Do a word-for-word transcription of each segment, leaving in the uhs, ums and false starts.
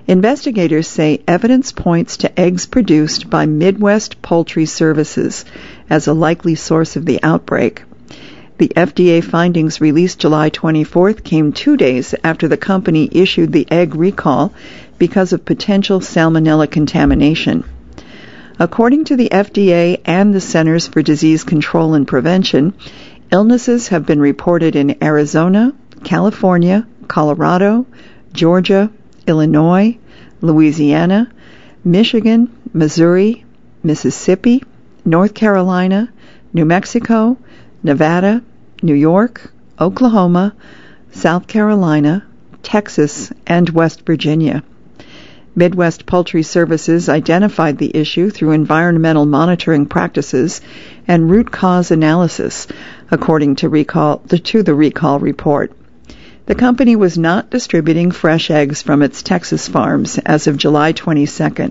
Investigators say evidence points to eggs produced by Midwest Poultry Services as a likely source of the outbreak. The F D A findings released July twenty-fourth came two days after the company issued the egg recall because of potential salmonella contamination. According to the F D A and the Centers for Disease Control and Prevention, illnesses have been reported in Arizona, California, Colorado, Georgia, Illinois, Louisiana, Michigan, Missouri, Mississippi, North Carolina, New Mexico, Nevada, New York, Oklahoma, South Carolina, Texas, and West Virginia. Midwest Poultry Services identified the issue through environmental monitoring practices and root cause analysis, according to, recall, to the recall report. The company was not distributing fresh eggs from its Texas farms as of July twenty-second.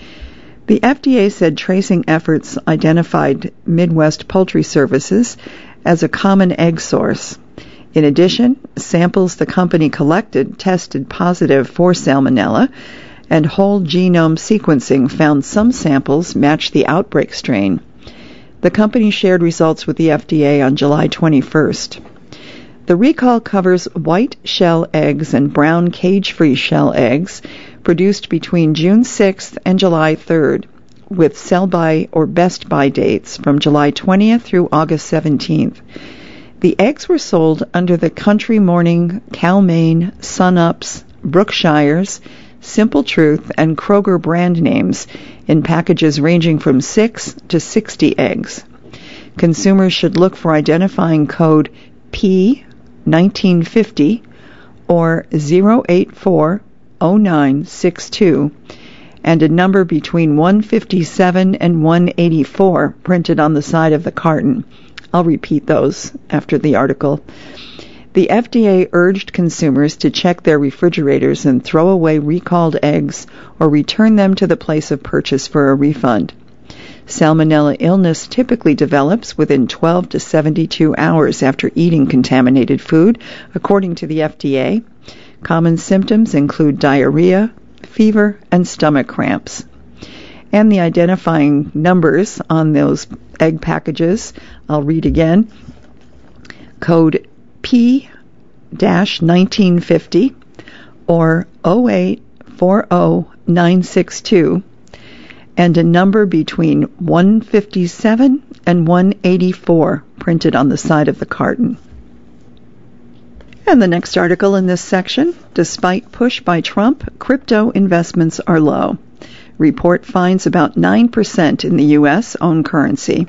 The F D A said tracing efforts identified Midwest Poultry Services as a common egg source. In addition, samples the company collected tested positive for salmonella, and whole genome sequencing found some samples match the outbreak strain. The company shared results with the F D A on July twenty-first. The recall covers white shell eggs and brown cage-free shell eggs produced between June sixth and July third, with sell-by or best-by dates from July twentieth through August seventeenth. The eggs were sold under the Country Morning, Cal-Maine, Sun-Ups, Brookshires, Simple Truth, and Kroger brand names in packages ranging from six to sixty eggs. Consumers should look for identifying code P nineteen fifty or zero eight four zero nine six two and a number between one fifty-seven and one eighty-four printed on the side of the carton. I'll repeat those after the article. The F D A urged consumers to check their refrigerators and throw away recalled eggs or return them to the place of purchase for a refund. Salmonella illness typically develops within twelve to seventy-two hours after eating contaminated food, according to the F D A. Common symptoms include diarrhea, fever, and stomach cramps. And the identifying numbers on those egg packages, I'll read again. Code P nineteen fifty or zero eight four zero nine six two and a number between one fifty-seven and one eighty-four printed on the side of the carton. And the next article in this section, despite push by Trump, crypto investments are low. Report finds about nine percent in the U S own currency.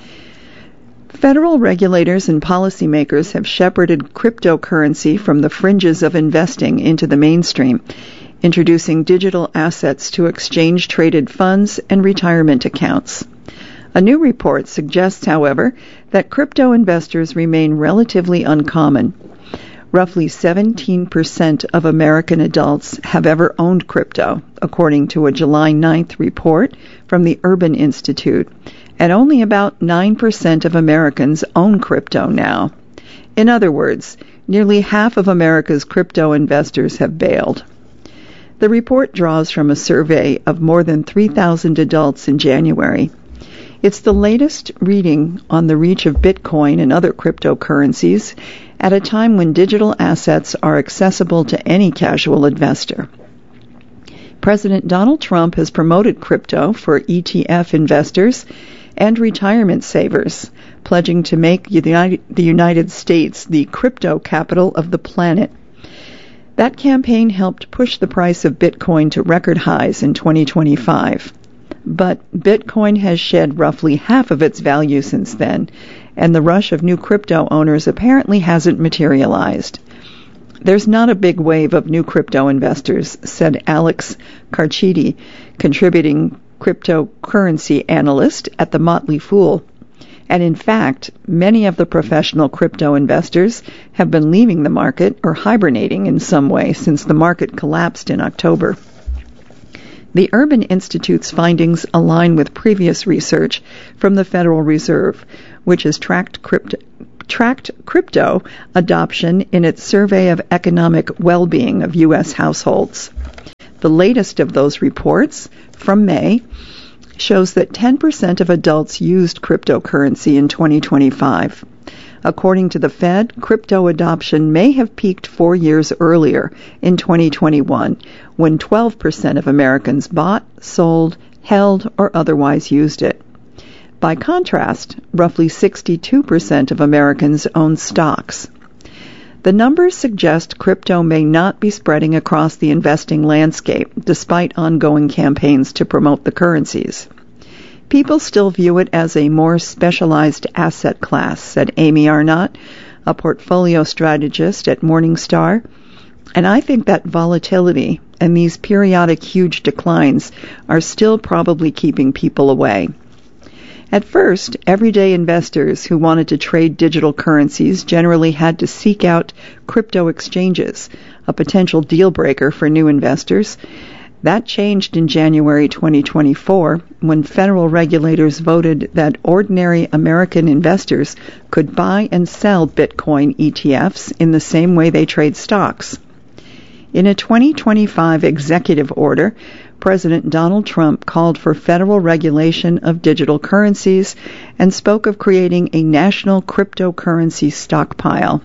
Federal regulators and policymakers have shepherded cryptocurrency from the fringes of investing into the mainstream, introducing digital assets to exchange-traded funds and retirement accounts. A new report suggests, however, that crypto investors remain relatively uncommon. Roughly seventeen percent of American adults have ever owned crypto, according to a July ninth report from the Urban Institute, and only about nine percent of Americans own crypto now. In other words, nearly half of America's crypto investors have bailed. The report draws from a survey of more than three thousand adults in January. It's the latest reading on the reach of Bitcoin and other cryptocurrencies at a time when digital assets are accessible to any casual investor. President Donald Trump has promoted crypto for E T F investors and retirement savers, pledging to make the United States the crypto capital of the planet. That campaign helped push the price of Bitcoin to record highs in twenty twenty-five. But Bitcoin has shed roughly half of its value since then, and the rush of new crypto owners apparently hasn't materialized. There's not a big wave of new crypto investors, said Alex Carchidi, contributing cryptocurrency analyst at the Motley Fool. And in fact, many of the professional crypto investors have been leaving the market or hibernating in some way since the market collapsed in October. The Urban Institute's findings align with previous research from the Federal Reserve, which has tracked crypto, tracked crypto adoption in its survey of economic well-being of U S households. The latest of those reports, from May, shows that ten percent of adults used cryptocurrency in twenty twenty-five. According to the Fed, crypto adoption may have peaked four years earlier in twenty twenty-one, when twelve percent of Americans bought, sold, held, or otherwise used it. By contrast, roughly sixty-two percent of Americans own stocks. The numbers suggest crypto may not be spreading across the investing landscape, despite ongoing campaigns to promote the currencies. People still view it as a more specialized asset class, said Amy Arnott, a portfolio strategist at Morningstar. And I think that volatility and these periodic huge declines are still probably keeping people away. At first, everyday investors who wanted to trade digital currencies generally had to seek out crypto exchanges, a potential deal breaker for new investors. That changed in January twenty twenty-four when federal regulators voted that ordinary American investors could buy and sell Bitcoin E T Fs in the same way they trade stocks. In a twenty twenty-five executive order, President Donald Trump called for federal regulation of digital currencies and spoke of creating a national cryptocurrency stockpile.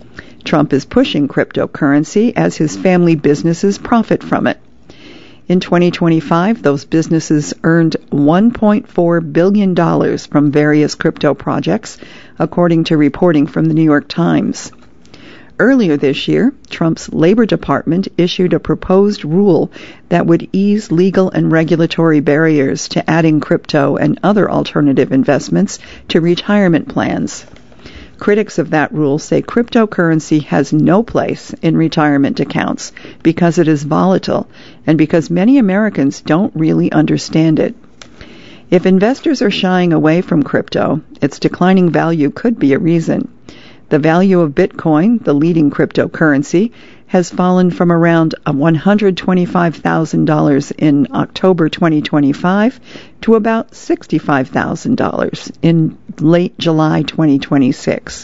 Trump is pushing cryptocurrency as his family businesses profit from it. In twenty twenty-five, those businesses earned one point four billion dollars from various crypto projects, according to reporting from the New York Times. Earlier this year, Trump's Labor Department issued a proposed rule that would ease legal and regulatory barriers to adding crypto and other alternative investments to retirement plans. Critics of that rule say cryptocurrency has no place in retirement accounts because it is volatile and because many Americans don't really understand it. If investors are shying away from crypto, its declining value could be a reason. The value of Bitcoin, the leading cryptocurrency, has fallen from around one hundred twenty-five thousand dollars in October twenty twenty-five to about sixty-five thousand dollars in late July twenty twenty-six.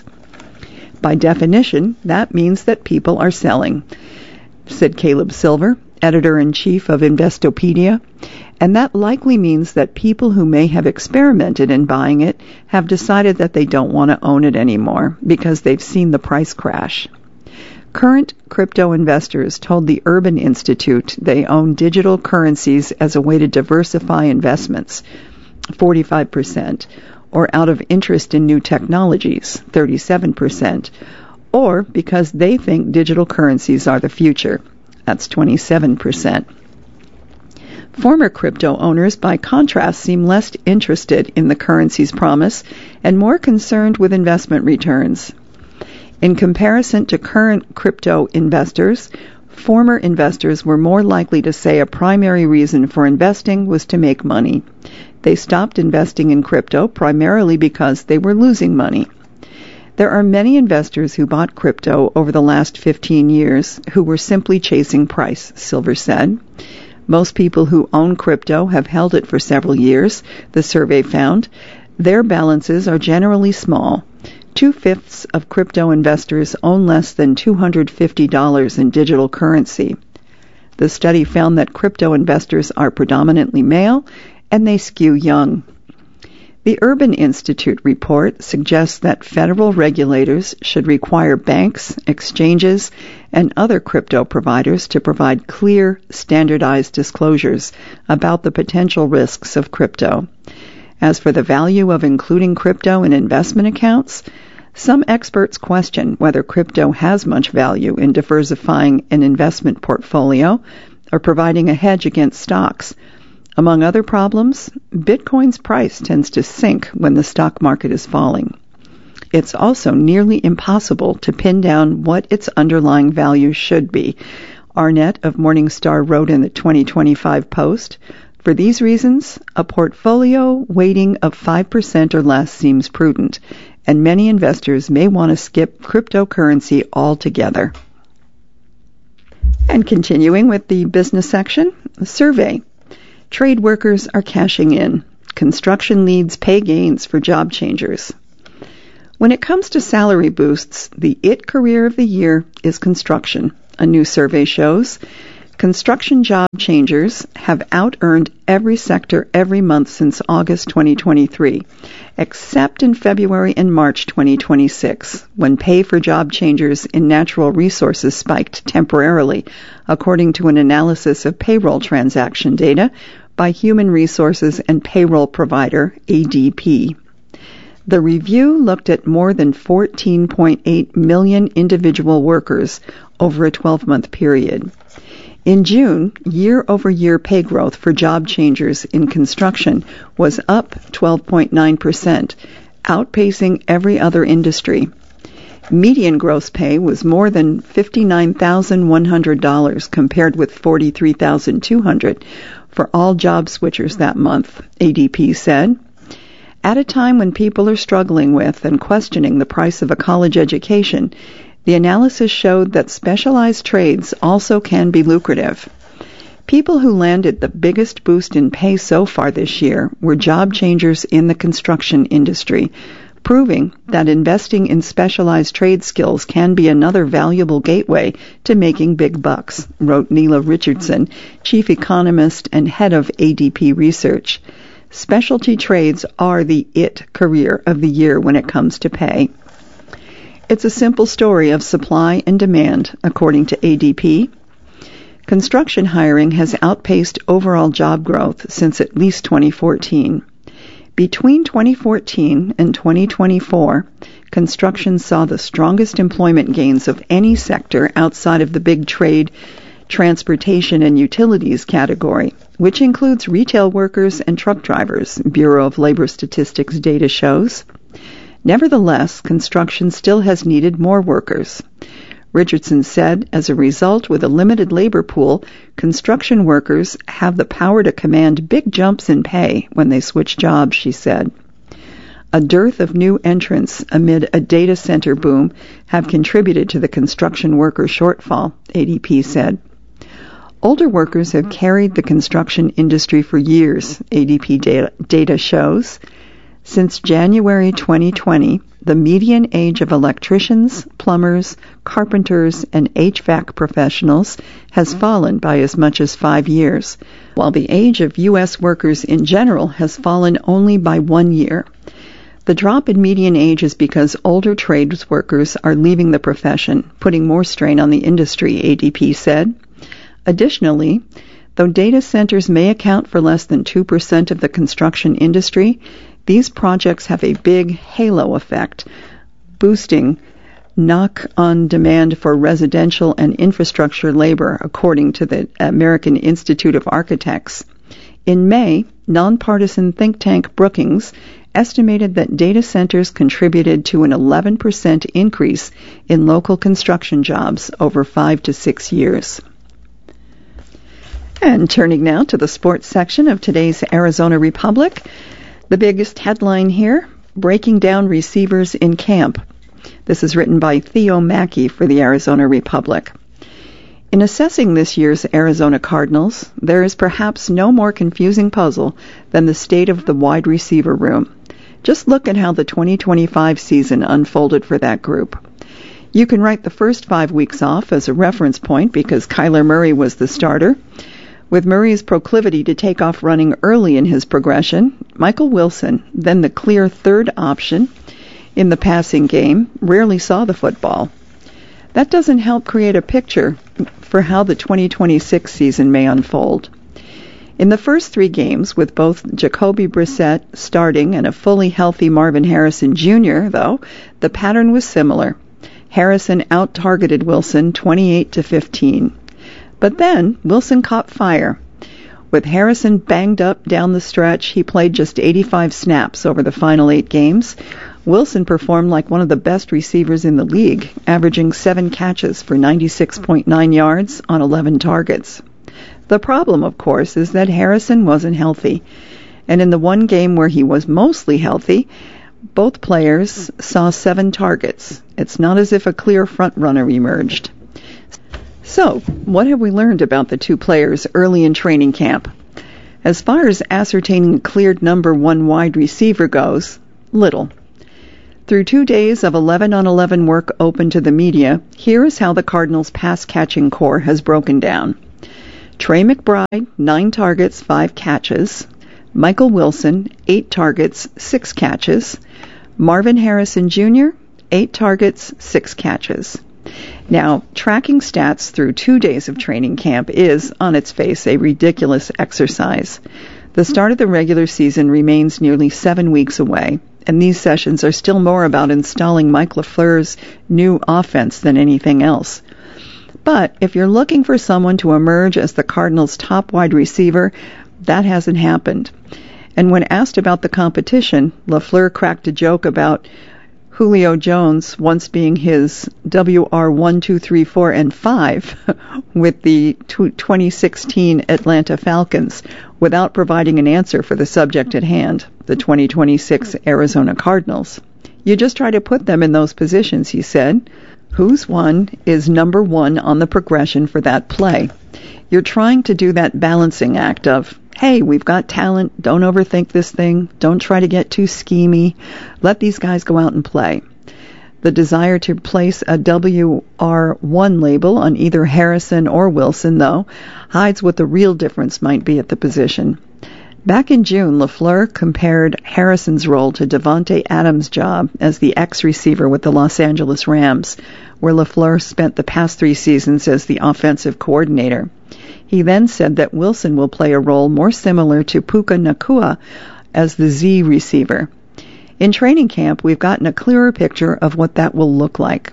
By definition, that means that people are selling, said Caleb Silver, editor-in-chief of Investopedia, and that likely means that people who may have experimented in buying it have decided that they don't want to own it anymore because they've seen the price crash. Current crypto investors told the Urban Institute they own digital currencies as a way to diversify investments, forty-five percent, or out of interest in new technologies, thirty-seven percent, or because they think digital currencies are the future, that's twenty-seven percent. Former crypto owners, by contrast, seem less interested in the currency's promise and more concerned with investment returns. In comparison to current crypto investors, former investors were more likely to say a primary reason for investing was to make money. They stopped investing in crypto primarily because they were losing money. There are many investors who bought crypto over the last fifteen years who were simply chasing price, Silver said. Most people who own crypto have held it for several years, the survey found. Their balances are generally small. Two-fifths of crypto investors own less than two hundred fifty dollars in digital currency. The study found that crypto investors are predominantly male, and they skew young. The Urban Institute report suggests that federal regulators should require banks, exchanges, and other crypto providers to provide clear, standardized disclosures about the potential risks of crypto. As for the value of including crypto in investment accounts, some experts question whether crypto has much value in diversifying an investment portfolio or providing a hedge against stocks. Among other problems, Bitcoin's price tends to sink when the stock market is falling. It's also nearly impossible to pin down what its underlying value should be. Arnett of Morningstar wrote in the twenty twenty-five Post, "For these reasons, a portfolio weighting of five percent or less seems prudent, and many investors may want to skip cryptocurrency altogether." And continuing with the business section, a survey. Trade workers are cashing in. Construction leads pay gains for job changers. When it comes to salary boosts, the it career of the year is construction, a new survey shows. Construction job changers have out-earned every sector every month since August twenty twenty-three, except in February and March twenty twenty-six, when pay for job changers in natural resources spiked temporarily, according to an analysis of payroll transaction data by human resources and payroll provider A D P. The review looked at more than fourteen point eight million individual workers over a twelve-month period. In June, year-over-year pay growth for job changers in construction was up twelve point nine percent, outpacing every other industry. Median gross pay was more than fifty-nine thousand one hundred dollars compared with forty-three thousand two hundred dollars for all job switchers that month, A D P said. At a time when people are struggling with and questioning the price of a college education, the analysis showed that specialized trades also can be lucrative. People who landed the biggest boost in pay so far this year were job changers in the construction industry, proving that investing in specialized trade skills can be another valuable gateway to making big bucks, wrote Neela Richardson, chief economist and head of A D P Research. Specialty trades are the it career of the year when it comes to pay. It's a simple story of supply and demand, according to A D P. Construction hiring has outpaced overall job growth since at least twenty fourteen. Between twenty fourteen and twenty twenty-four, construction saw the strongest employment gains of any sector outside of the big trade, transportation, and utilities category, which includes retail workers and truck drivers, Bureau of Labor Statistics data shows. Nevertheless, construction still has needed more workers. Richardson said, as a result, with a limited labor pool, construction workers have the power to command big jumps in pay when they switch jobs, she said. A dearth of new entrants amid a data center boom have contributed to the construction worker shortfall, A D P said. Older workers have carried the construction industry for years, A D P data, data shows. Since January twenty twenty, the median age of electricians, plumbers, carpenters, and H V A C professionals has fallen by as much as five years, while the age of U S workers in general has fallen only by one year. The drop in median age is because older trades workers are leaving the profession, putting more strain on the industry, A D P said. Additionally, though data centers may account for less than two percent of the construction industry, these projects have a big halo effect, boosting knock-on demand for residential and infrastructure labor, according to the American Institute of Architects. In May, nonpartisan think tank Brookings estimated that data centers contributed to an eleven percent increase in local construction jobs over five to six years. And turning now to the sports section of today's Arizona Republic, the biggest headline here, breaking down receivers in camp. This is written by Theo Mackey for the Arizona Republic. In assessing this year's Arizona Cardinals, there is perhaps no more confusing puzzle than the state of the wide receiver room. Just look at how the twenty twenty-five season unfolded for that group. You can write the first five weeks off as a reference point because Kyler Murray was the starter. With Murray's proclivity to take off running early in his progression, Michael Wilson, then the clear third option in the passing game, rarely saw the football. That doesn't help create a picture for how the twenty twenty-six season may unfold. In the first three games, with both Jacoby Brissett starting and a fully healthy Marvin Harrison Junior, though, the pattern was similar. Harrison out-targeted Wilson twenty-eight to fifteen. But then Wilson caught fire. With Harrison banged up down the stretch, he played just eighty-five snaps over the final eight games. Wilson performed like one of the best receivers in the league, averaging seven catches for ninety-six point nine yards on eleven targets. The problem, of course, is that Harrison wasn't healthy. And in the one game where he was mostly healthy, both players saw seven targets. It's not as if a clear front runner emerged. So, what have we learned about the two players early in training camp? As far as ascertaining a cleared number one wide receiver goes, little. Through two days of eleven on eleven work open to the media, here is how the Cardinals' pass-catching core has broken down. Trey McBride, nine targets, five catches. Michael Wilson, eight targets, six catches. Marvin Harrison Junior, eight targets, six catches. Now, tracking stats through two days of training camp is, on its face, a ridiculous exercise. The start of the regular season remains nearly seven weeks away, and these sessions are still more about installing Mike LaFleur's new offense than anything else. But if you're looking for someone to emerge as the Cardinals' top wide receiver, that hasn't happened. And when asked about the competition, LaFleur cracked a joke about Julio Jones once being his W R one, two, three, four, and five with the twenty sixteen Atlanta Falcons without providing an answer for the subject at hand, the twenty twenty-six Arizona Cardinals. You just try to put them in those positions, he said. Whose one is number one on the progression for that play? You're trying to do that balancing act of, hey, we've got talent, don't overthink this thing, don't try to get too schemy, let these guys go out and play. The desire to place a W R one label on either Harrison or Wilson, though, hides what the real difference might be at the position. Back in June, LaFleur compared Harrison's role to Davante Adams' job as the X-receiver with the Los Angeles Rams, where LaFleur spent the past three seasons as the offensive coordinator. He then said that Wilson will play a role more similar to Puka Nacua as the Z receiver. In training camp, we've gotten a clearer picture of what that will look like.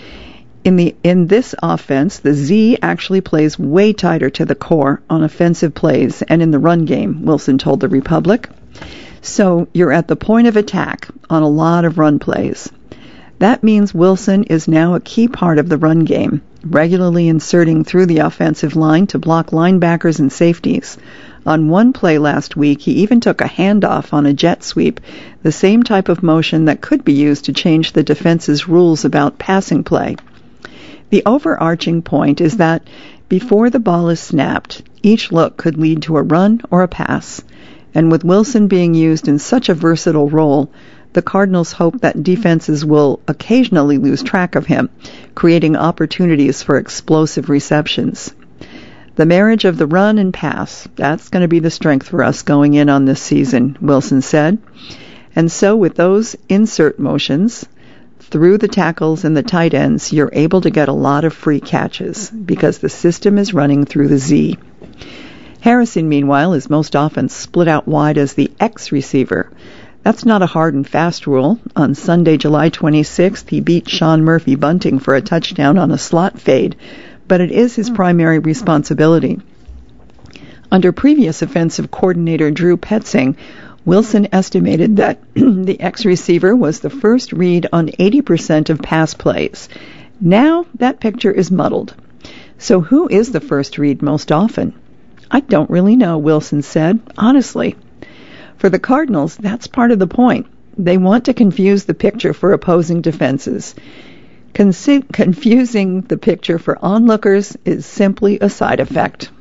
In the in this offense, the Z actually plays way tighter to the core on offensive plays and in the run game, Wilson told the Republic. So you're at the point of attack on a lot of run plays. That means Wilson is now a key part of the run game, regularly inserting through the offensive line to block linebackers and safeties. On one play last week, he even took a handoff on a jet sweep, the same type of motion that could be used to change the defense's rules about passing play. The overarching point is that before the ball is snapped, each look could lead to a run or a pass. And with Wilson being used in such a versatile role, the Cardinals hope that defenses will occasionally lose track of him, creating opportunities for explosive receptions. The marriage of the run and pass, that's going to be the strength for us going in on this season, Wilson said. And so with those insert motions, through the tackles and the tight ends, you're able to get a lot of free catches because the system is running through the Z. Harrison, meanwhile, is most often split out wide as the X receiver. That's not a hard and fast rule. On Sunday, July twenty-sixth, he beat Sean Murphy Bunting for a touchdown on a slot fade, but it is his primary responsibility. Under previous offensive coordinator Drew Petzing, Wilson estimated that the X-receiver was the first read on eighty percent of pass plays. Now that picture is muddled. So who is the first read most often? I don't really know, Wilson said, honestly. For the Cardinals, that's part of the point. They want to confuse the picture for opposing defenses. Consi- confusing the picture for onlookers is simply a side effect.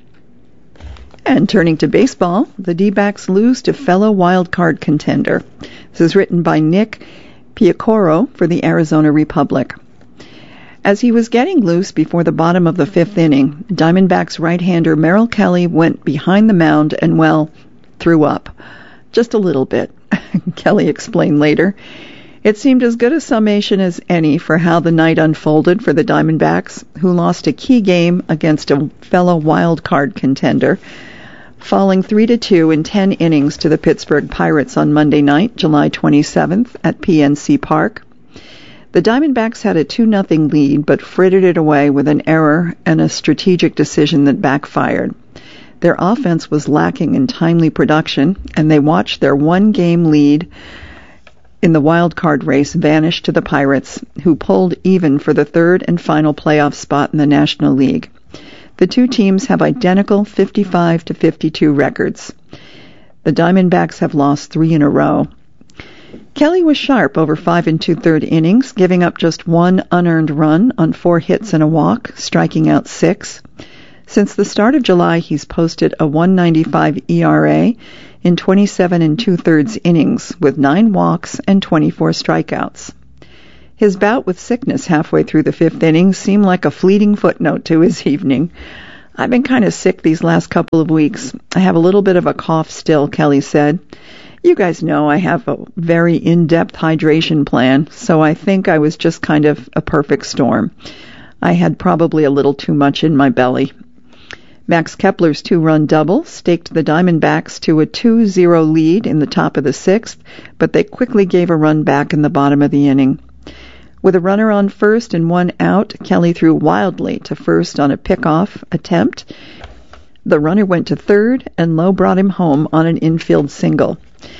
And turning to baseball, the D-backs lose to fellow wild-card contender. This is written by Nick Piacoro for the Arizona Republic. As he was getting loose before the bottom of the fifth inning, Diamondbacks right-hander Merrill Kelly went behind the mound and, well, threw up. Just a little bit, Kelly explained later. It seemed as good a summation as any for how the night unfolded for the Diamondbacks, who lost a key game against a fellow wild-card contender, falling three to two in ten innings to the Pittsburgh Pirates on Monday night, July twenty-seventh, at P N C Park. The Diamondbacks had a two nothing lead, but frittered it away with an error and a strategic decision that backfired. Their offense was lacking in timely production, and they watched their one-game lead in the wild card race vanish to the Pirates, who pulled even for the third and final playoff spot in the National League. The two teams have identical fifty-five to fifty-two records. The Diamondbacks have lost three in a row. Kelly was sharp over five and two-third innings, giving up just one unearned run on four hits and a walk, striking out six. Since the start of July, he's posted a one ninety-five E R A in twenty-seven and two-thirds innings, with nine walks and twenty-four strikeouts. His bout with sickness halfway through the fifth inning seemed like a fleeting footnote to his evening. I've been kind of sick these last couple of weeks. I have a little bit of a cough still, Kelly said. You guys know I have a very in-depth hydration plan, so I think I was just kind of a perfect storm. I had probably a little too much in my belly. Max Kepler's two-run double staked the Diamondbacks to a two zero lead in the top of the sixth, but they quickly gave a run back in the bottom of the inning. With a runner on first and one out, Kelly threw wildly to first on a pickoff attempt. The runner went to third, and Lowe brought him home on an infield single.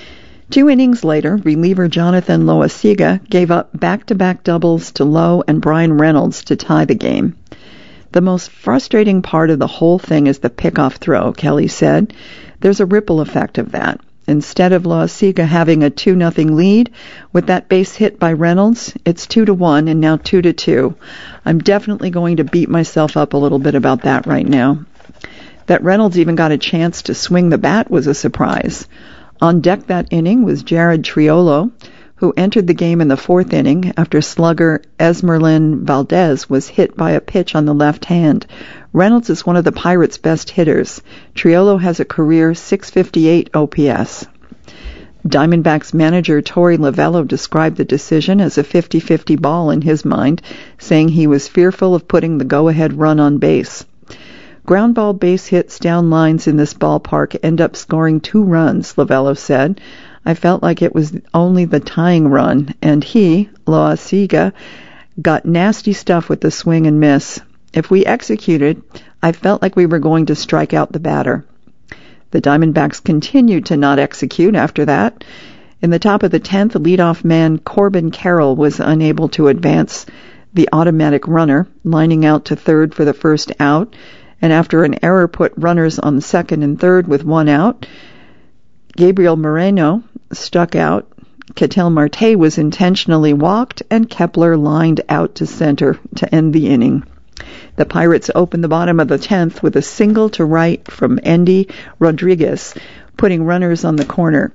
Two innings later, reliever Jonathan Loaisiga gave up back-to-back doubles to Lowe and Brian Reynolds to tie the game. The most frustrating part of the whole thing is the pickoff throw, Kelly said. There's a ripple effect of that. Instead of Loaisiga having a two nothing lead, with that base hit by Reynolds, it's two to one and now two to two. I'm definitely going to beat myself up a little bit about that right now. That Reynolds even got a chance to swing the bat was a surprise. On deck that inning was Jared Triolo, who entered the game in the fourth inning after slugger Esmerlin Valdez was hit by a pitch on the left hand. Reynolds is one of the Pirates' best hitters. Triolo has a career six fifty-eight O P S. Diamondbacks manager Torey Lovullo described the decision as a fifty-fifty ball in his mind, saying he was fearful of putting the go-ahead run on base. Ground ball base hits down lines in this ballpark end up scoring two runs, Lovullo said. I felt like it was only the tying run, and he, Loaisiga, got nasty stuff with the swing and miss. If we executed, I felt like we were going to strike out the batter. The Diamondbacks continued to not execute after that. In the top of the tenth, leadoff man Corbin Carroll was unable to advance the automatic runner, lining out to third for the first out, and after an error put runners on second and third with one out, Gabriel Moreno struck out, Ketel Marte was intentionally walked, and Kepler lined out to center to end the inning. The Pirates opened the bottom of the tenth with a single to right from Endy Rodriguez, putting runners on the corner.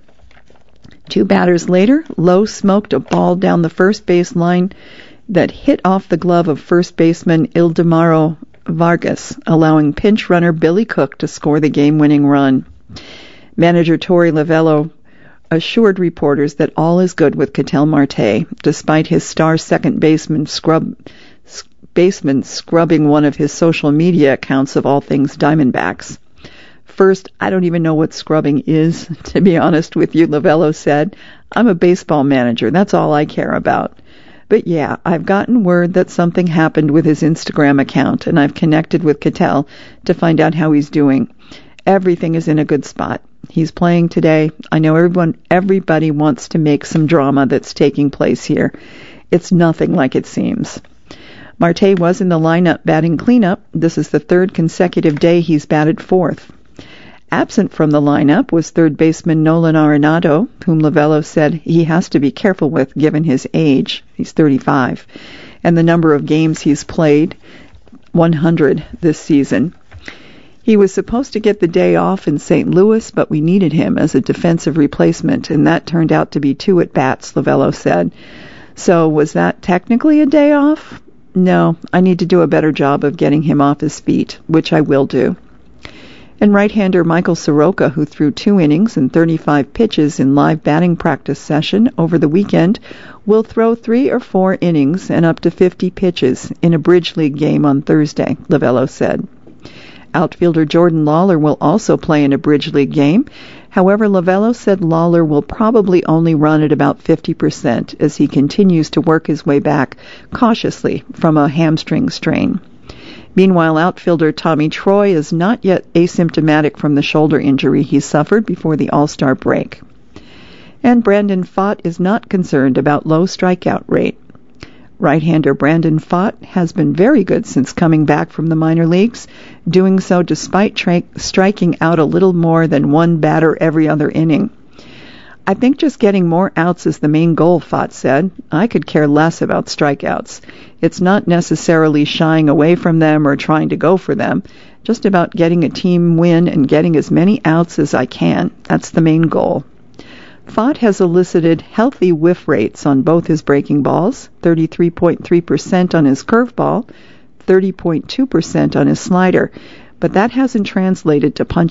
Two batters later, Lowe smoked a ball down the first base line that hit off the glove of first baseman Ildemaro Vargas, allowing pinch runner Billy Cook to score the game-winning run. Manager Torey Lovullo assured reporters that all is good with Ketel Marte, despite his star second baseman scrub baseman scrubbing one of his social media accounts of all things Diamondbacks. First, I don't even know what scrubbing is, to be honest with you, Lovullo said. I'm a baseball manager. That's all I care about. But yeah, I've gotten word that something happened with his Instagram account, and I've connected with Ketel to find out how he's doing. Everything is in a good spot. He's playing today. I know everyone, everybody wants to make some drama that's taking place here. It's nothing like it seems. Marte was in the lineup batting cleanup. This is the third consecutive day he's batted fourth. Absent from the lineup was third baseman Nolan Arenado, whom Lovullo said he has to be careful with given his age. He's thirty-five. And the number of games he's played, one hundred this season. He was supposed to get the day off in Saint Louis, but we needed him as a defensive replacement, and that turned out to be two at-bats, Lovullo said. So was that technically a day off? No, I need to do a better job of getting him off his feet, which I will do. And right-hander Michael Soroka, who threw two innings and thirty-five pitches in live batting practice session over the weekend, will throw three or four innings and up to fifty pitches in a Bridge League game on Thursday, Lovullo said. Outfielder Jordan Lawler will also play in a Bridge League game. However, Lovullo said Lawler will probably only run at about fifty percent as he continues to work his way back cautiously from a hamstring strain. Meanwhile, outfielder Tommy Troy is not yet asymptomatic from the shoulder injury he suffered before the All-Star break. And Brandon Pfaadt is not concerned about low strikeout rate. Right-hander Brandon Pfaadt has been very good since coming back from the minor leagues, doing so despite tra- striking out a little more than one batter every other inning. I think just getting more outs is the main goal, Pfaadt said. I could care less about strikeouts. It's not necessarily shying away from them or trying to go for them, just about getting a team win and getting as many outs as I can. That's the main goal. Pfaadt has elicited healthy whiff rates on both his breaking balls, thirty-three point three percent on his curveball, thirty point two percent on his slider, but that hasn't translated to punch